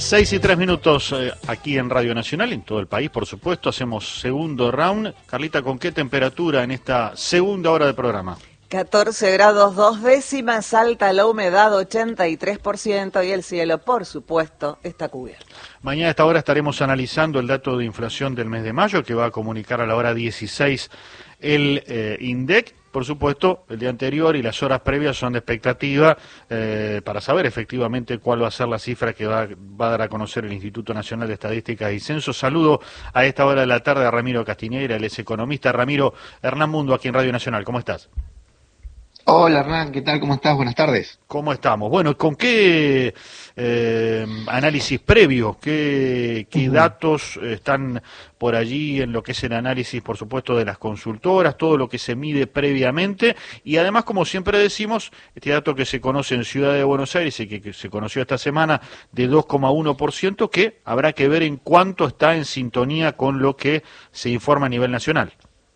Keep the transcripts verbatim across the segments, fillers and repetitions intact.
Seis y tres minutos eh, aquí en Radio Nacional, en todo el país, por supuesto. Hacemos segundo round. Carlita, ¿con qué temperatura en esta segunda hora de programa? catorce grados dos décimas, alta la humedad ochenta y tres por ciento y el cielo, por supuesto, está cubierto. Mañana a esta hora estaremos analizando el dato de inflación del mes de mayo, que va a comunicar a la hora dieciséis el eh, INDEC. Por supuesto, el día anterior y las horas previas son de expectativa eh, para saber efectivamente cuál va a ser la cifra que va, va a dar a conocer el Instituto Nacional de Estadísticas y Censo. Saludo a esta hora de la tarde a Ramiro Castiñeira, él es economista. Ramiro, Hernán Mundo aquí en Radio Nacional, ¿cómo estás? Hola Hernán, ¿qué tal? ¿Cómo estás? Buenas tardes. ¿Cómo estamos? Bueno, ¿con qué eh, análisis previo, qué, qué uh-huh. datos están por allí en lo que es el análisis, por supuesto, de las consultoras, todo lo que se mide previamente? Y además, como siempre decimos, este dato que se conoce en Ciudad de Buenos Aires y que, que se conoció esta semana de dos coma uno por ciento, que habrá que ver en cuánto está en sintonía con lo que se informa a nivel nacional.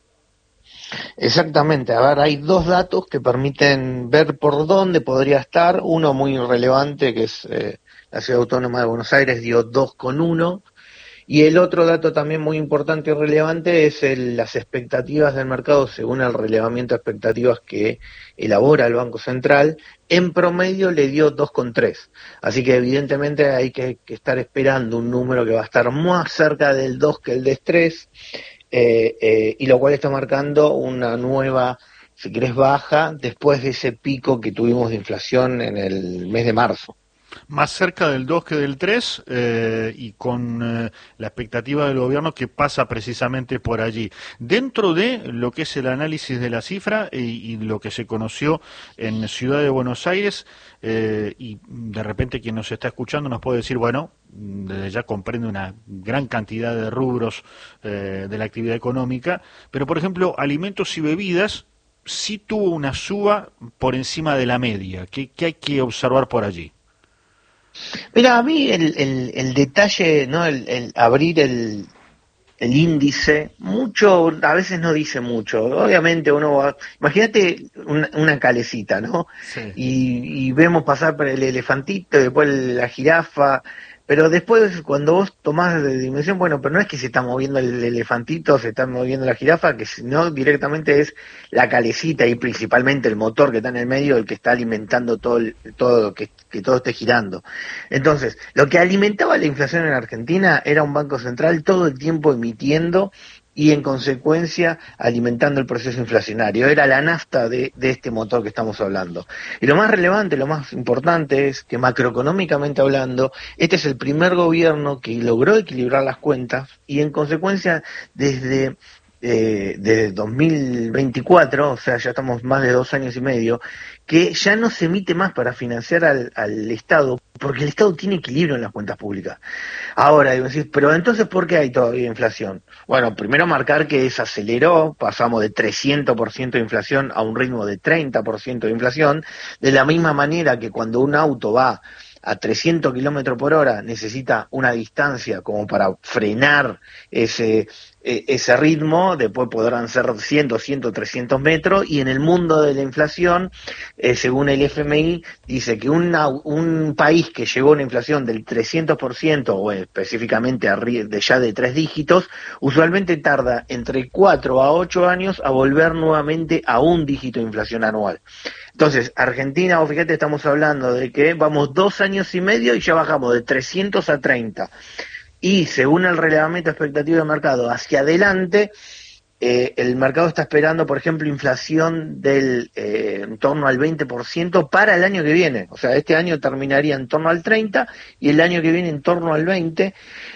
Exactamente, a ver, hay dos datos que permiten ver por dónde podría estar. Uno muy relevante, que es eh, la Ciudad Autónoma de Buenos Aires, dio dos coma uno, y el otro dato también muy importante y relevante es el, las expectativas del mercado según el relevamiento de expectativas que elabora el Banco Central. En promedio le dio dos coma tres, así que evidentemente hay que, que estar esperando un número que va a estar más cerca del dos que el de tres. Eh, eh, y lo cual está marcando una nueva, si querés, baja después de ese pico que tuvimos de inflación en el mes de marzo. Más cerca del dos que del tres eh, y con eh, la expectativa del gobierno que pasa precisamente por allí. Dentro de lo que es el análisis de la cifra y, y lo que se conoció en Ciudad de Buenos Aires, eh, y de repente quien nos está escuchando nos puede decir, bueno, desde ya comprende una gran cantidad de rubros eh, de la actividad económica, pero por ejemplo, alimentos y bebidas sí tuvo una suba por encima de la media. ¿Qué, qué hay que observar por allí? Mira, a mí el, el, el detalle, ¿no? El, el abrir el, el índice, mucho, a veces no dice mucho. Obviamente uno va, imagínate una, una calecita, ¿no? Sí. Y, y vemos pasar por el elefantito, después la jirafa, pero después cuando vos tomás de dimensión, bueno, pero no es que se está moviendo el elefantito, se está moviendo la jirafa, que no, directamente es la calecita y principalmente el motor que está en el medio, el que está alimentando todo, el, todo que, que todo esté girando. Entonces, lo que alimentaba la inflación en Argentina era un Banco Central todo el tiempo emitiendo y en consecuencia alimentando el proceso inflacionario. Era la nafta de, de este motor que estamos hablando. Y lo más relevante, lo más importante es que macroeconómicamente hablando, este es el primer gobierno que logró equilibrar las cuentas y en consecuencia desde... Eh, desde dos mil veinticuatro, o sea, ya estamos más de dos años y medio, que ya no se emite más para financiar al, al Estado, porque el Estado tiene equilibrio en las cuentas públicas. Ahora, digo, pero entonces, ¿por qué hay todavía inflación? Bueno, primero marcar que se aceleró, pasamos de trescientos por ciento de inflación a un ritmo de treinta por ciento de inflación, de la misma manera que cuando un auto va a trescientos kilómetros por hora necesita una distancia como para frenar ese ese ritmo, después podrán ser cien, doscientos, trescientos metros, y en el mundo de la inflación, eh, según el F M I, dice que una, un país que llegó a una inflación del trescientos por ciento, o específicamente de ya de tres dígitos, usualmente tarda entre cuatro a ocho años a volver nuevamente a un dígito de inflación anual. Entonces, Argentina, o fíjate, estamos hablando de que vamos dos años y medio y ya bajamos de trescientos a treinta. Y según el relevamiento expectativo de mercado hacia adelante, eh, el mercado está esperando, por ejemplo, inflación del eh, en torno al veinte por ciento para el año que viene. O sea, este año terminaría en torno al treinta y el año que viene en torno al veinte.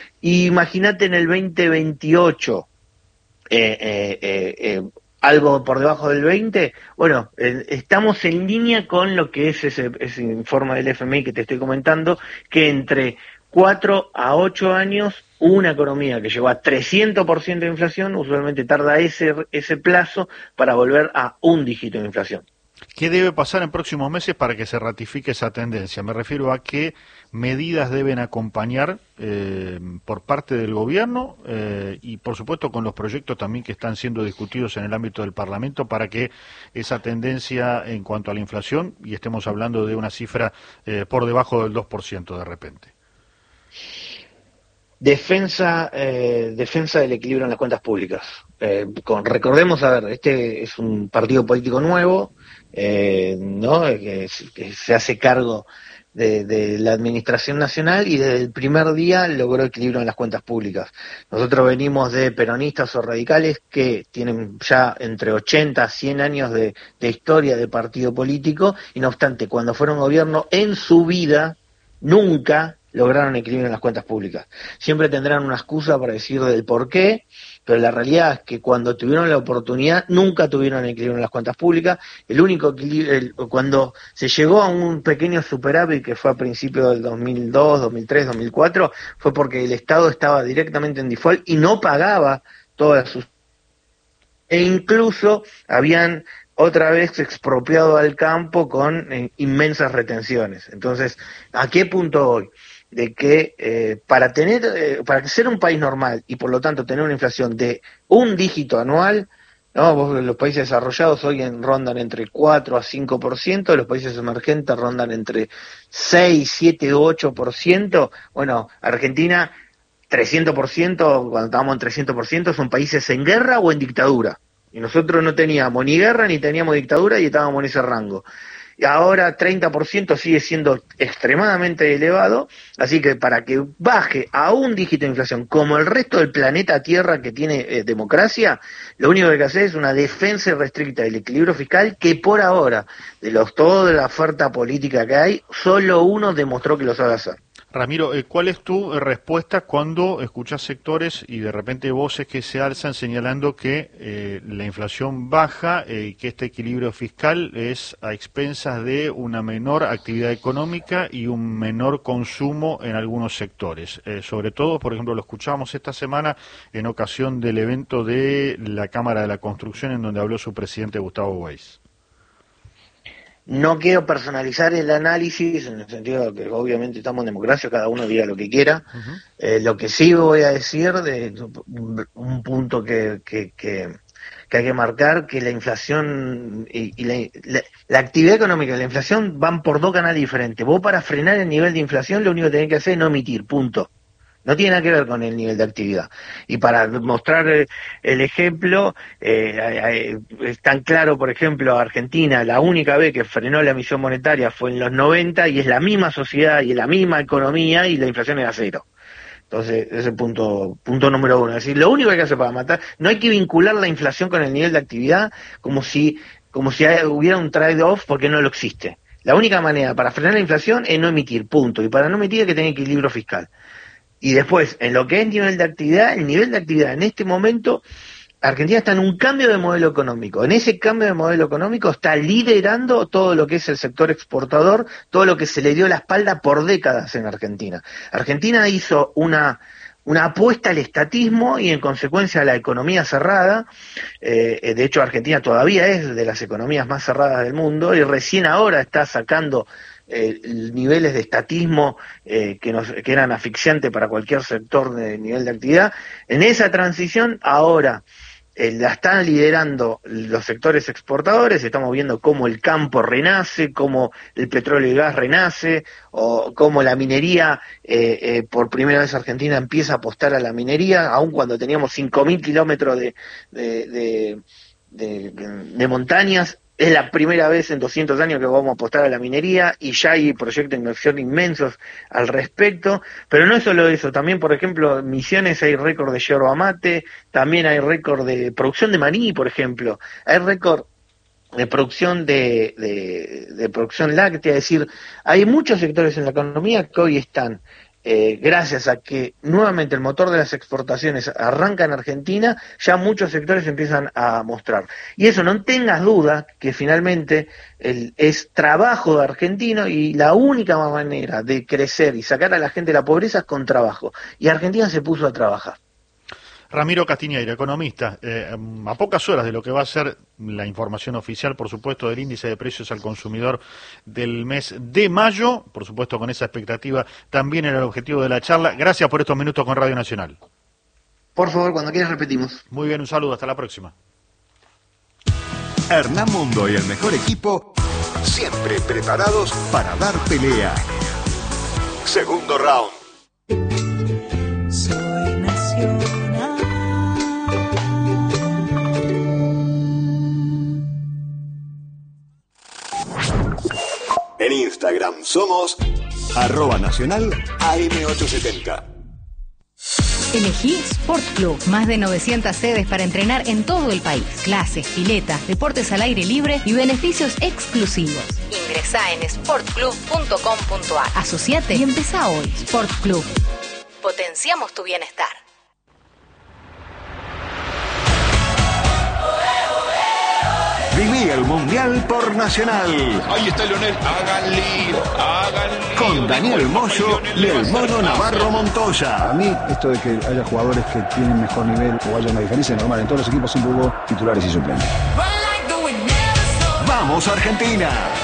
Y imagínate en el veinte veintiocho, eh, eh, eh, eh, algo por debajo del veinte. Bueno, eh, estamos en línea con lo que es ese, ese informe del F M I que te estoy comentando, que entre cuatro a ocho años, una economía que llegó a trescientos por ciento de inflación, usualmente tarda ese, ese plazo para volver a un dígito de inflación. ¿Qué debe pasar en próximos meses para que se ratifique esa tendencia? Me refiero a qué medidas deben acompañar eh, por parte del gobierno eh, y, por supuesto, con los proyectos también que están siendo discutidos en el ámbito del Parlamento para que esa tendencia en cuanto a la inflación, y estemos hablando de una cifra eh, por debajo del dos por ciento de repente. defensa eh, defensa del equilibrio en las cuentas públicas. Eh, con, recordemos, a ver, este es un partido político nuevo, eh, ¿no? Que, que se hace cargo de, de la administración nacional y desde el primer día logró equilibrio en las cuentas públicas. Nosotros venimos de peronistas o radicales que tienen ya entre ochenta a cien años de, de historia de partido político y no obstante, cuando fueron gobierno en su vida, nunca lograron equilibrio en las cuentas públicas. Siempre tendrán una excusa para decir del por qué, pero la realidad es que cuando tuvieron la oportunidad nunca tuvieron equilibrio en las cuentas públicas. El único equilibrio, el, cuando se llegó a un pequeño superávit que fue a principios del dos mil dos, dos mil tres, dos mil cuatro, fue porque el Estado estaba directamente en default y no pagaba todas sus... e incluso habían otra vez expropiado al campo con eh, inmensas retenciones. Entonces, ¿a qué punto hoy? De que eh, para tener, eh, para ser un país normal y por lo tanto tener una inflación de un dígito anual, no, vos, los países desarrollados hoy en, rondan entre cuatro a cinco por ciento, los países emergentes rondan entre seis, siete, ocho por ciento. Bueno, Argentina trescientos por ciento, cuando estábamos en trescientos por ciento, son países en guerra o en dictadura. Y nosotros no teníamos ni guerra ni teníamos dictadura y estábamos en ese rango. Y ahora treinta por ciento sigue siendo extremadamente elevado, así que para que baje a un dígito de inflación como el resto del planeta Tierra que tiene eh, democracia, lo único que hay que hacer es una defensa irrestricta del equilibrio fiscal que por ahora, de los toda la oferta política que hay, solo uno demostró que lo sabe hacer. Ramiro, ¿cuál es tu respuesta cuando escuchas sectores y de repente voces que se alzan señalando que eh, la inflación baja eh, y que este equilibrio fiscal es a expensas de una menor actividad económica y un menor consumo en algunos sectores? Eh, sobre todo, por ejemplo, lo escuchamos esta semana en ocasión del evento de la Cámara de la Construcción en donde habló su presidente Gustavo Weiss. No quiero personalizar el análisis, en el sentido de que obviamente estamos en democracia, cada uno diga lo que quiera. Uh-huh. Eh, lo que sí voy a decir, de un punto que, que, que, que hay que marcar, que la inflación y, y la, la, la actividad económica y la inflación van por dos canales diferentes. Vos para frenar el nivel de inflación lo único que tenés que hacer es no emitir, punto. No tiene nada que ver con el nivel de actividad. Y para mostrar el, el ejemplo, eh, es tan claro, por ejemplo, Argentina, la única vez que frenó la emisión monetaria fue en los noventa y es la misma sociedad y es la misma economía y la inflación era cero. Entonces, ese punto punto número uno. Es decir, lo único que hay que hacer para matar, no hay que vincular la inflación con el nivel de actividad como si, como si hubiera un trade-off porque no lo existe. La única manera para frenar la inflación es no emitir, punto. Y para no emitir hay que tener equilibrio fiscal. Y después, en lo que es nivel de actividad, el nivel de actividad en este momento, Argentina está en un cambio de modelo económico. En ese cambio de modelo económico está liderando todo lo que es el sector exportador, todo lo que se le dio la espalda por décadas en Argentina. Argentina hizo una, una apuesta al estatismo y en consecuencia a la economía cerrada. Eh, de hecho, Argentina todavía es de las economías más cerradas del mundo y recién ahora está sacando Eh, niveles de estatismo eh, que, nos, que eran asfixiantes para cualquier sector de nivel de actividad. En esa transición ahora eh, la están liderando los sectores exportadores, estamos viendo cómo el campo renace, cómo el petróleo y gas renace, o cómo la minería, eh, eh, por primera vez Argentina empieza a apostar a la minería, aun cuando teníamos cinco mil kilómetros de, de, de, de, de montañas. Es la primera vez en doscientos años que vamos a apostar a la minería y ya hay proyectos de inversión inmensos al respecto, pero no es solo eso, también por ejemplo en Misiones hay récord de yerba mate, también hay récord de producción de maní, por ejemplo, hay récord de producción de, de, de producción láctea, es decir, hay muchos sectores en la economía que hoy están Eh, gracias a que nuevamente el motor de las exportaciones arranca en Argentina, ya muchos sectores empiezan a mostrar. Y eso no tengas duda que finalmente el, es trabajo de argentino y la única manera de crecer y sacar a la gente de la pobreza es con trabajo. Y Argentina se puso a trabajar. Ramiro Castiñeira, economista, eh, a pocas horas de lo que va a ser la información oficial, por supuesto, del índice de precios al consumidor del mes de mayo, por supuesto con esa expectativa también era el objetivo de la charla. Gracias por estos minutos con Radio Nacional. Por favor, cuando quieras repetimos. Muy bien, un saludo, hasta la próxima. Hernán Mundo y el mejor equipo, siempre preparados para dar pelea. Segundo round. Instagram somos arroba nacional A M ochocientos setenta. Elegí Sport Club. Más de novecientas sedes para entrenar en todo el país. Clases, pileta, deportes al aire libre y beneficios exclusivos. Ingresá en sport club punto com punto a r. Asociate y empezá hoy. Sport Club. Potenciamos tu bienestar. Viví el Mundial por Nacional. Ahí está Leonel. Hagan lío, hagan lío. Con Daniel Moyo y el Mono Navarro Montoya. A mí, esto de que haya jugadores que tienen mejor nivel o haya una diferencia normal en todos los equipos, siempre hubo titulares y suplentes. ¡Vamos, Argentina!